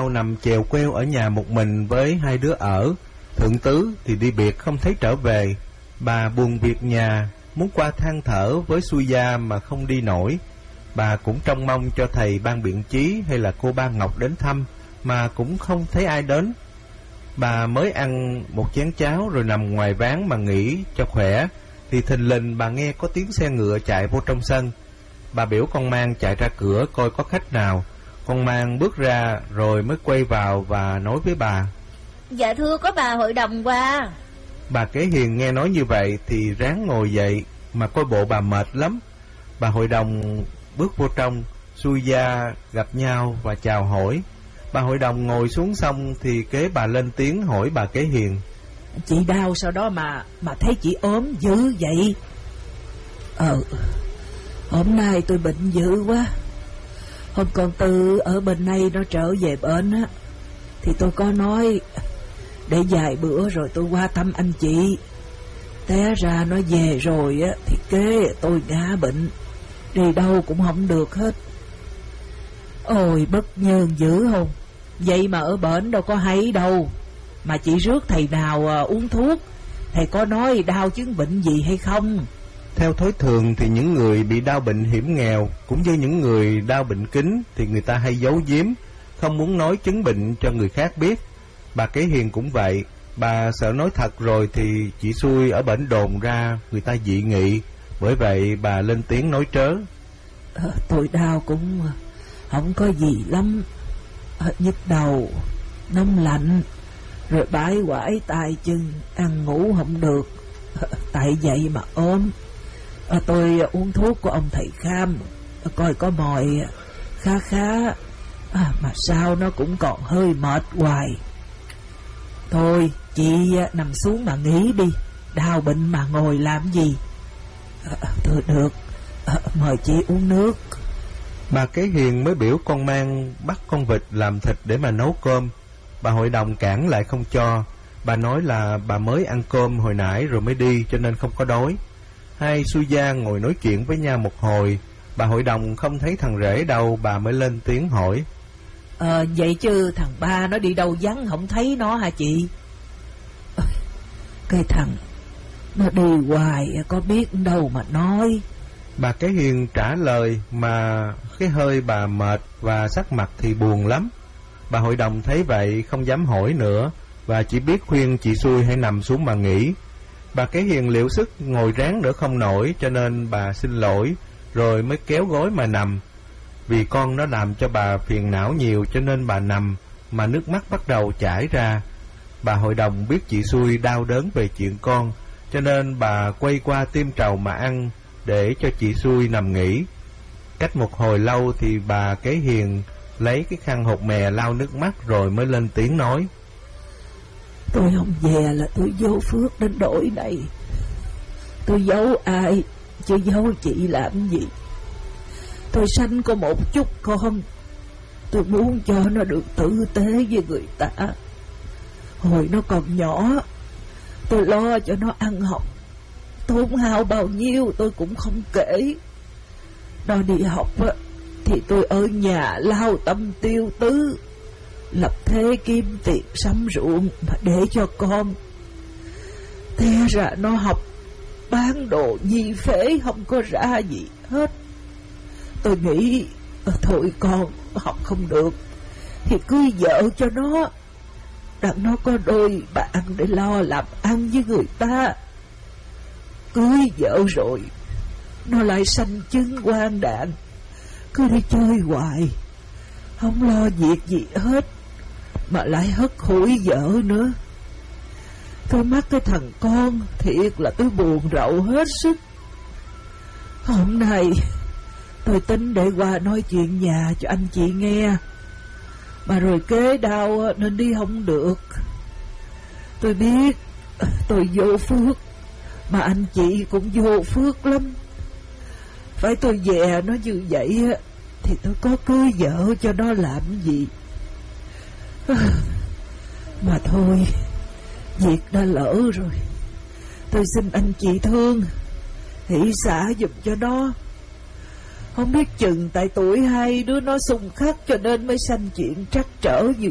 Đao nằm chèo queo ở nhà một mình với hai đứa ở. Thượng tứ thì đi biệt không thấy trở về. Bà buồn việc nhà, muốn qua than thở với Xuôi Gia mà không đi nổi. Bà cũng trông mong cho thầy Ban Biện Chí hay là cô Ba Ngọc đến thăm, mà cũng không thấy ai đến. Bà mới ăn một chén cháo rồi nằm ngoài ván mà nghỉ cho khỏe, thì thình lình bà nghe có tiếng xe ngựa chạy vô trong sân. Bà biểu con Mang chạy ra cửa coi có khách nào. Con Mang bước ra rồi mới quay vào và nói với bà: Dạ thưa, có bà hội đồng qua. Bà Kế Hiền nghe nói như vậy thì ráng ngồi dậy, mà coi bộ bà mệt lắm. Bà hội đồng bước vô trong, Xuôi Gia gặp nhau và chào hỏi. Bà hội đồng ngồi xuống xong thì kế bà lên tiếng hỏi bà Kế Hiền: Chị Đao sau đó mà thấy chị ốm dữ vậy? Hôm nay tôi bệnh dữ quá. Hôm con Tư ở bên này nó trở về bệnh á, thì tôi có nói để vài bữa rồi tôi qua thăm anh chị. Té ra nó về rồi á thì kế tôi ngã bệnh, đi đâu cũng không được hết. Ôi bất nhơn dữ không? Vậy mà ở bển đâu có hay đâu. Mà chị rước thầy nào uống thuốc, thầy có nói đau chứng bệnh gì hay không? Theo thói thường thì những người bị đau bệnh hiểm nghèo cũng như những người đau bệnh kính thì người ta hay giấu giếm, không muốn nói chứng bệnh cho người khác biết. Bà Kế Hiền cũng vậy. Bà sợ nói thật rồi thì chị Xuôi ở bển đồn ra người ta dị nghị. Bởi vậy bà lên tiếng nói trớ: Tôi đau cũng không có gì lắm, nhức đầu, nóng lạnh, rồi bãi quải tay chân, ăn ngủ không được. Tại vậy mà ốm. Tôi uống thuốc của ông thầy Kham, coi có mồi khá mà sao nó cũng còn hơi mệt hoài. Thôi chị nằm xuống mà nghỉ đi, đau bệnh mà ngồi làm gì. Thôi được, mời chị uống nước. Bà Kế Hiền mới biểu con Mang bắt con vịt làm thịt để mà nấu cơm. Bà hội đồng cản lại không cho. Bà nói là bà mới ăn cơm hồi nãy rồi mới đi, cho nên không có đói. Hai Xuôi Gia ngồi nói chuyện với nhau một hồi. Bà hội đồng không thấy thằng rể đâu, bà mới lên tiếng hỏi: Vậy chứ thằng Ba nó đi đâu vắng không thấy nó hả chị? Cái thằng nó đi hoài có biết đâu mà nói. Bà Kế Hiền trả lời mà cái hơi bà mệt và sắc mặt thì buồn lắm. Bà hội đồng thấy vậy không dám hỏi nữa, và chỉ biết khuyên chị Xuôi hãy nằm xuống mà nghỉ. Bà Kế Hiền liệu sức ngồi ráng nữa không nổi, cho nên bà xin lỗi rồi mới kéo gối mà nằm. Vì con nó làm cho bà phiền não nhiều, cho nên bà nằm mà nước mắt bắt đầu chảy ra. Bà hội đồng biết chị Xuôi đau đớn về chuyện con, cho nên bà quay qua tiêm trầu mà ăn để cho chị Xuôi nằm nghỉ. Cách một hồi lâu thì bà Kế Hiền lấy cái khăn hột mè lau nước mắt rồi mới lên tiếng nói: Tôi không về là tôi vô phước đến đổi này. Tôi giấu ai chứ giấu chị làm gì. Tôi sanh có một chút con, tôi muốn cho nó được tử tế với người ta. Hồi nó còn nhỏ, tôi lo cho nó ăn học, tốn hao bao nhiêu tôi cũng không kể. Nó đi học thì tôi ở nhà lao tâm tiêu tứ, lập thế kiếm tiền sắm ruộng mà để cho con. Thế ra nó học bán đồ nhi phế, không có ra gì hết. Tôi nghĩ thôi con học không được thì cưới vợ cho nó, đặng nó có đôi bạn để lo làm ăn với người ta. Cưới vợ rồi nó lại sanh chứng quan đạn, cứ đi chơi hoài, không lo việc gì hết, mà lại hất hủi vợ nữa. Tôi mắc cái thằng con, thiệt là tôi buồn rầu hết sức. Hôm nay tôi tính để qua nói chuyện nhà cho anh chị nghe, mà rồi kế đau nên đi không được. Tôi biết tôi vô phước, mà anh chị cũng vô phước lắm. Phải tôi về nó như vậy thì tôi có cưới vợ cho nó làm gì. Mà thôi, việc đã lỡ rồi. Tôi xin anh chị thương, hỷ xả giùm cho nó. Không biết chừng tại tuổi hai đứa nó xung khắc cho nên mới sanh chuyện trắc trở như